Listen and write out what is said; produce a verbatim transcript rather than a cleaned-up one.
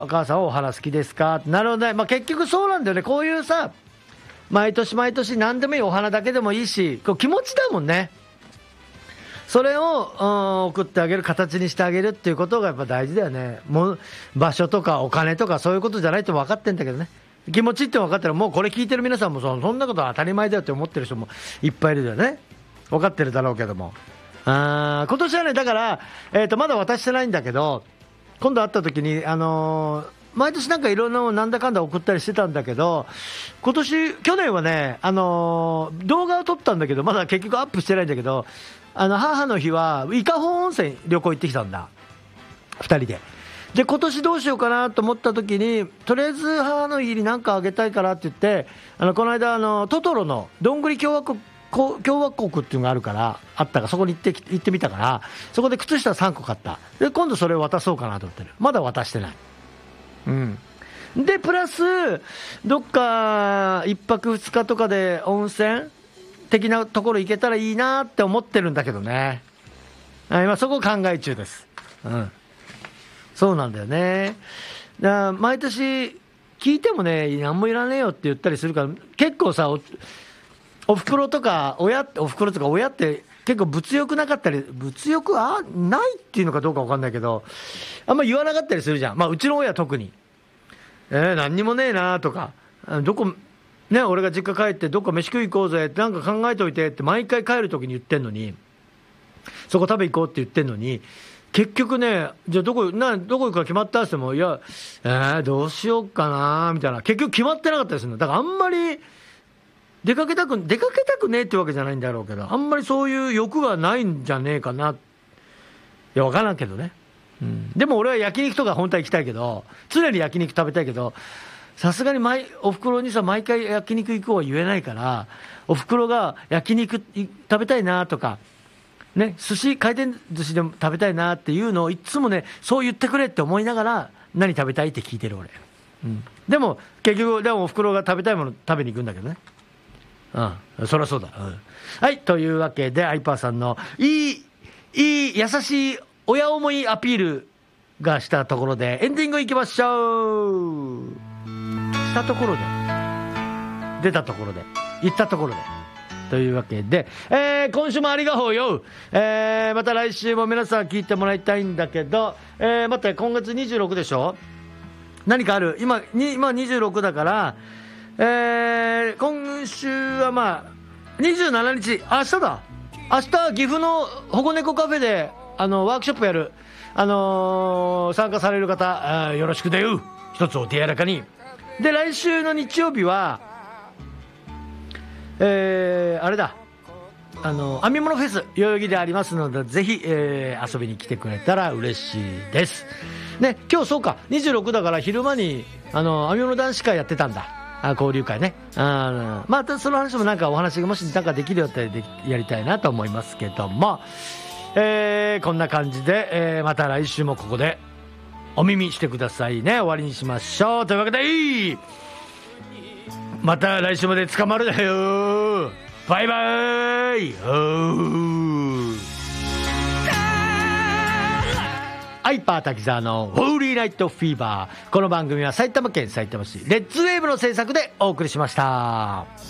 お母さんはお花好きですか？なるほどね。まあ、結局そうなんだよね。こういうさ、毎年毎年何でもいい、お花だけでもいいし、こう気持ちだもんね。それを、うん、送ってあげる、形にしてあげるっていうことがやっぱ大事だよね。もう場所とかお金とかそういうことじゃないって分かってんだけどね。気持ちって分かったら、もうこれ聞いてる皆さんもそそんなことは当たり前だよって思ってる人もいっぱいいるよね。分かってるだろうけども。あ今年はね、だから、えーと、まだ渡してないんだけど、今度会った時に、あのー、毎年なんかいろんなものなんだかんだ送ったりしてたんだけど、今年、去年はね、あのー、動画を撮ったんだけど、まだ結局アップしてないんだけど、あの母の日は伊香保温泉旅行行ってきたんだ、ふたりで。で今年どうしようかなと思った時に、とりあえず母の日に何かあげたいからって言って、あのこの間あのトトロのどんぐり共和国共和国っていうのがあるからあったから、そこに行って行ってみたから、そこで靴下さんこ買った。で今度それを渡そうかなと思ってる。まだ渡してない。うんでプラスどっかいっぱくふつかとかで温泉的なところ行けたらいいなって思ってるんだけどね。今そこを考え中です。うんそうなんだよね。だから毎年聞いてもね、何もいらねえよって言ったりするから、結構さ、お、おふくろとか親、おふくろとか親って結構物欲なかったり、物欲はないっていうのかどうか分かんないけど、あんま言わなかったりするじゃん。まあうちの親特に。えー、何にもねえなとか、どこ、ね、俺が実家帰ってどっか飯食い行こうぜってなんか考えといてって毎回帰るときに言ってんのに、そこ食べ行こうって言ってんのに、結局ね、じゃあどこなどこ行くか決まったって言っても、いや、えー、どうしようかなみたいな、結局決まってなかったりするの。だからあんまり出かけたく出かけたくねえってわけじゃないんだろうけど、あんまりそういう欲がないんじゃねえかな。いや分からんけどね、うん、でも俺は焼肉とか本当は行きたいけど、常に焼肉食べたいけど、さすがに毎おふくろにさ毎回焼肉行こうは言えないから、おふくろが焼肉食べたいなとかね、寿司回転寿司でも食べたいなっていうのをいつもね、そう言ってくれって思いながら、何食べたいって聞いてる俺、うん、でも結局でもおふくろが食べたいもの食べに行くんだけどね。うんそりゃそうだ、うん、はいというわけでアイパーさんのいいいい優しい親思いアピールがしたところでエンディングいきましょう。したところで出たところで言ったところでというわけで、えー、今週もありがとうよ、えー、また来週も皆さん聞いてもらいたいんだけど、えー、待って今月にじゅうろくでしょ。何かある？今に今にじゅうろくだから、えー、今週はまあにじゅうしちにち明日だ。明日岐阜の保護猫カフェであのワークショップやる、あのー、参加される方、あよろしくだよ。一つお手柔らかに。で来週の日曜日はえー、あれだ、あの編み物フェス代々木でありますので、ぜひ、えー、遊びに来てくれたら嬉しいですね。今日そうかにじゅうろくだから昼間にあの編み物男子会やってたんだ。あ交流会ね。あまたその話もなんかお話がもしなんかできるよってでやりたいなと思いますけども、えー、こんな感じで、えー、また来週もここでお耳してくださいね。終わりにしましょうというわけでいいまた来週まで捕まるだよ。バイバイ。アイパー滝沢のホーリーナイトフィーバー。この番組は埼玉県さいたま市レッツウェーブの制作でお送りしました。